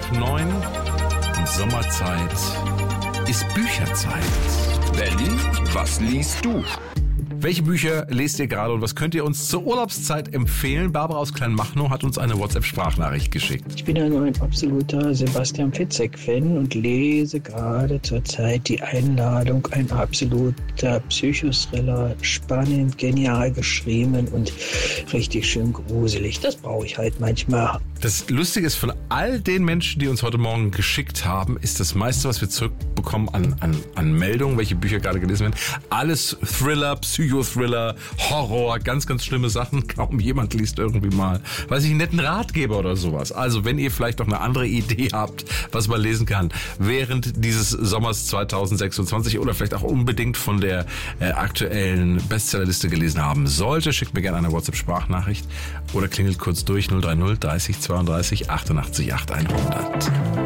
9 und Sommerzeit ist Bücherzeit. Berlin, was liest du? Welche Bücher lest ihr gerade und was könnt ihr uns zur Urlaubszeit empfehlen? Barbara aus Kleinmachnow hat uns eine WhatsApp-Sprachnachricht geschickt. Ich bin ja nur ein absoluter Sebastian Fitzek-Fan und lese gerade zurzeit Die Einladung, ein absoluter Psychothriller, spannend, genial geschrieben und richtig schön gruselig. Das brauche ich halt manchmal. Das Lustige ist, von all den Menschen, die uns heute Morgen geschickt haben, ist das meiste, was wir zurückbekommen an Meldungen, welche Bücher gerade gelesen werden, alles Thriller, Psychothriller, Horror, ganz, ganz schlimme Sachen. Kaum jemand liest irgendwie mal, weiß ich, einen netten Ratgeber oder sowas. Also wenn ihr vielleicht noch eine andere Idee habt, was man lesen kann, während dieses Sommers 2026 oder vielleicht auch unbedingt von der aktuellen Bestsellerliste gelesen haben sollte, schickt mir gerne eine WhatsApp-Sprachnachricht oder klingelt kurz durch 030 30 32 88 8 100.